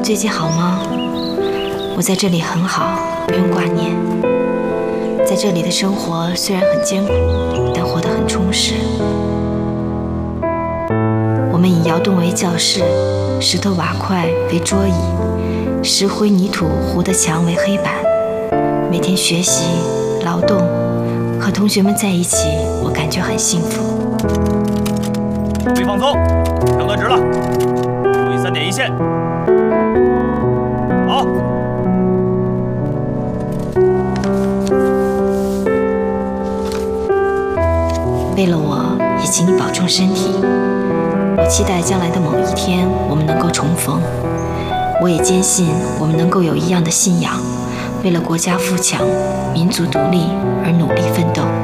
最近好吗？我在这里很好，不用挂念。在这里的生活虽然很艰苦，但活得很充实。我们以窑洞为教室，石头瓦块为桌椅，石灰泥土糊的墙为黑板。每天学习、劳动，和同学们在一起，我感觉很幸福。 注意放松，整顿直了，注意3点一线。好。 为了我，也请你保重身体。我期待将来的某一天，我们能够重逢。我也坚信我们能够有一样的信仰，为了国家富强、民族独立而努力奋斗。